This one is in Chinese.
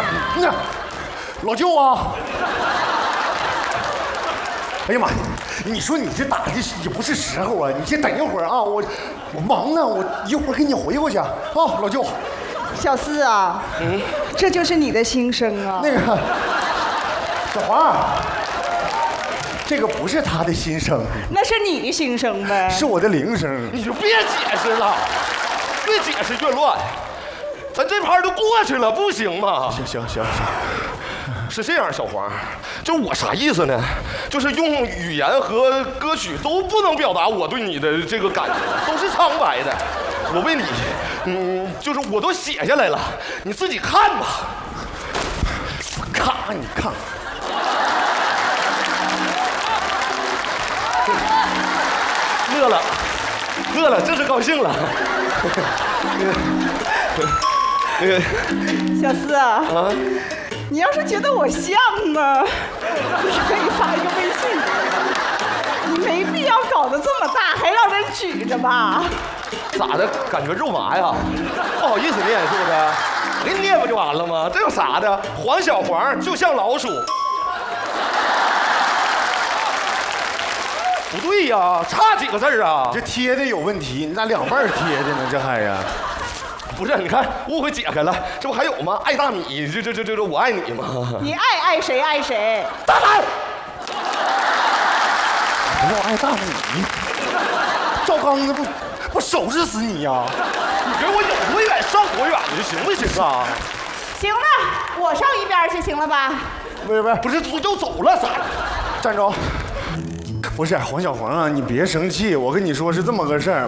那老舅啊！哎呀妈呀！你说你这打的也不是时候啊！你先等一会儿啊，我忙呢，我一会儿给你回过去啊，老舅。 小四啊，这就是你的心声啊。 那个小黄，这个不是他的心声， 那是你的心声呗， 是我的铃声。 你就别解释了，越解释越乱。咱这盘都过去了，不行吗？ 行， 是这样，小黄，就我啥意思呢？就是用语言和歌曲都不能表达我对你的这个感觉，都是苍白的。我为你，就是我都写下来了，你自己看吧。 看，你看。 乐了，这是高兴了。 小四啊，你要是觉得我像呢，你可以发一个微信给我。你没必要搞得这么大，还让人举着吧？ 咋的？感觉肉麻呀？不好意思念是不是？您念不就完了吗？这有啥的？黄小黄就像老鼠。不对呀，差几个字啊？ 这贴的有问题，你咋两半贴的呢？这还呀？ 不是，你看误会解开了，这不还有吗？爱大米，这我爱你吗？ 你爱谁爱谁？ 大胆！ 不要爱大米，赵刚子不收拾死你呀！ 你给我有多远上多远去，行不行啊？ 行了，我上一边去，行了吧？ 不是就走了，咋？ 站着。不是黄小黄啊，你别生气，我跟你说是这么个事儿。